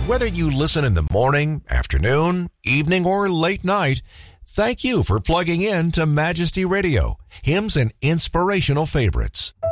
Whether you listen in the morning, afternoon, evening, or late night, thank you for plugging in to Majesty Radio, hymns and inspirational favorites.